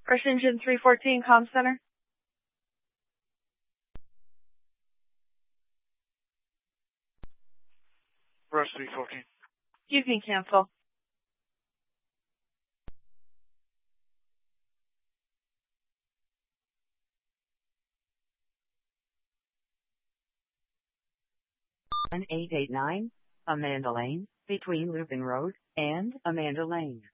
First Engine 314, Comm Center. Rush 314. You can cancel. An 889, Amanda Lane, between Looping Road and Amanda Lane.